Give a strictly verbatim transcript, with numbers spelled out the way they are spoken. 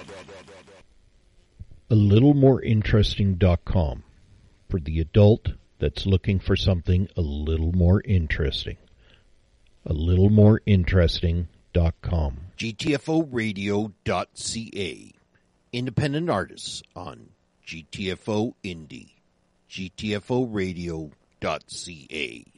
A little more interesting dot com for the adult that's looking for something a little more interesting. A little more interesting dot com. G T F O radio dot C A. Independent artists on G T F O Indie. G T F O radio dot C A.